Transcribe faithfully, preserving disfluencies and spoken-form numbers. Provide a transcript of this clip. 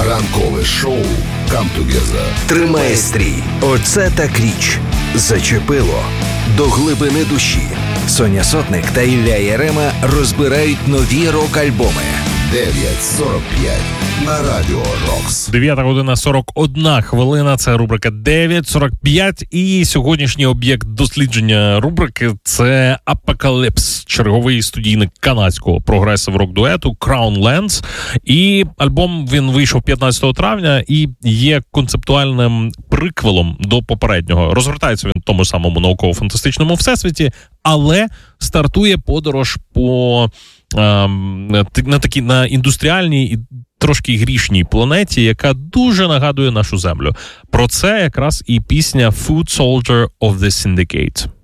Ранкове шоу «Come Together». Тримає стрій. Оце так річ. Зачепило. До глибини душі. Соня Сотник та Ілля Ярема розбирають нові рок-альбоми. дев'ять сорок п'ять на Радіо Рокс. дев'ята година сорок одна хвилина. Це рубрика дев'ять сорок п'ять. І сьогоднішній об'єкт дослідження рубрики – це Apocalypse, черговий студійник канадського прогресив-рок-дуету Crown Lands. І альбом, він вийшов п'ятнадцятого травня і є концептуальним приквелом до попереднього. Розгортається він в тому самому науково-фантастичному всесвіті, але стартує подорож по на такій, на індустріальній і трошки грішній планеті, яка дуже нагадує нашу землю. Про це якраз і пісня «Foot Soldier of the Syndicate».